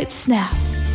Let's Snap.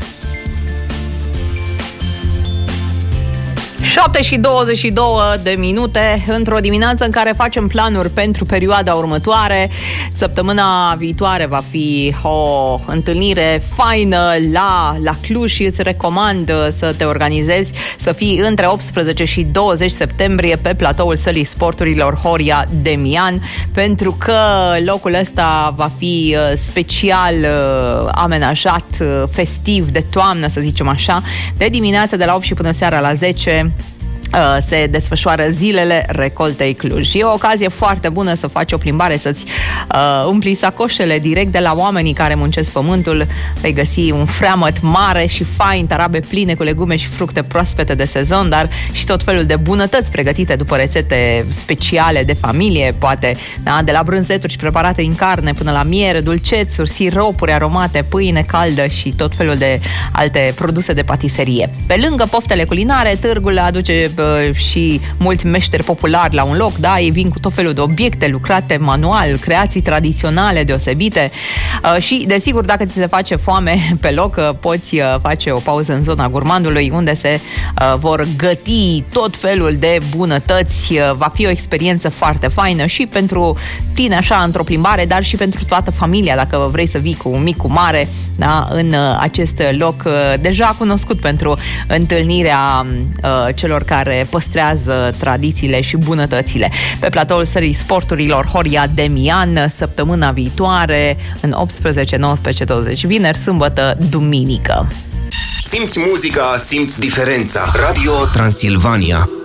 7:22 într-o dimineață în care facem planuri pentru perioada următoare. Săptămâna viitoare va fi o întâlnire faină la Cluj și îți recomand să te organizezi, să fii între 18 și 20 septembrie pe platoul Sălii Sporturilor Horia Demian, pentru că locul ăsta va fi special amenajat, festiv, de toamnă, să zicem așa. De dimineață de la 8 și până seara la 10 se desfășoară zilele recoltei Cluj. E o ocazie foarte bună să faci o plimbare, să-ți umpli sacoșele direct de la oamenii care muncesc pământul. Vei găsi un freamăt mare și fain, tarabe pline cu legume și fructe proaspete de sezon, dar și tot felul de bunătăți pregătite după rețete speciale de familie, poate, da? De la brânzeturi și preparate în carne până la miere, dulcețuri, siropuri aromate, pâine caldă și tot felul de alte produse de patiserie. Pe lângă poftele culinare, târgul aduce și mulți meșteri populari la un loc, da? Ei vin cu tot felul de obiecte lucrate manual, creații tradiționale deosebite și, desigur, dacă ți se face foame pe loc, poți face o pauză în zona gurmandului, unde se vor găti tot felul de bunătăți. Va fi o experiență foarte faină și pentru tine, așa, într-o plimbare, dar și pentru toată familia, dacă vrei să vii cu un mic, cu mare, da? În acest loc deja cunoscut pentru întâlnirea celor care păstrează tradițiile și bunătățile. Pe platoul Sării Sporturilor Horia Demian, săptămâna viitoare, în 18, 19, 20, vineri, sâmbătă, duminică. Simți muzica, simți diferența. Radio Transilvania.